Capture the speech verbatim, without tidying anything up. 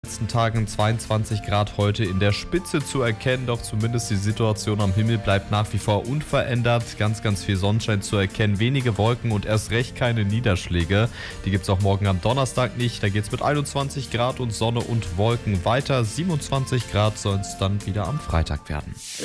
Letzten Tagen zweiundzwanzig Grad heute in der Spitze zu erkennen, doch zumindest die Situation am Himmel bleibt nach wie vor unverändert. Ganz, ganz viel Sonnenschein zu erkennen, wenige Wolken und erst recht keine Niederschläge. Die gibt es auch morgen am Donnerstag nicht. Da geht es mit einundzwanzig Grad und Sonne und Wolken weiter. siebenundzwanzig Grad soll es dann wieder am Freitag werden.